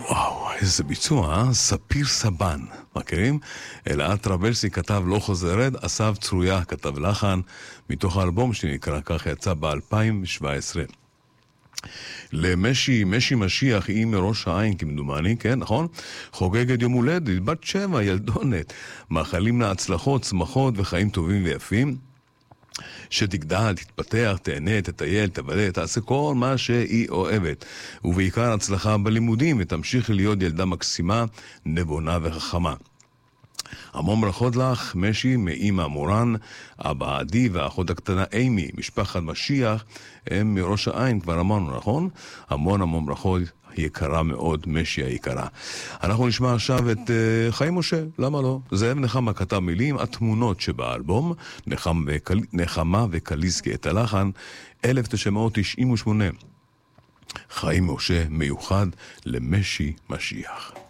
וואו, איזה ביצוע, ספיר סבן, מכירים? אלעד טרבלסי כתב לא חוזרת, אסף צרויה כתב לחן, מתוך האלבום שנקרא כך, יצא ב-2017. למשי משיח היא מראש העין כמדומני, כן, נכון? חוגגת יום הולדת, בת 7, ילדונת, מאחלים לה הצלחות, שמחות וחיים טובים ויפים, שתגדל, תתפתח, תהנה, תטייל, תבלה, תעשה כל מה שהיא אוהבת, ובעיקר הצלחה בלימודים, ותמשיך להיות ילדה מקסימה, נבונה וחכמה. המון ברכות לך, משי, מאמא מורן, אבא עדי והאחות הקטנה אימי, משפחת משיח, הם מראש העין, כבר אמרנו, נכון? המון ברכות, יקרה מאוד, משי היקרה. אנחנו נשמע עכשיו את חיים משה, למה לא? זאב נחמה כתב מילים, התמונות שבאלבום, נחמה וקליסקי את הלחן, 1998. חיים משה מיוחד למשי משיח.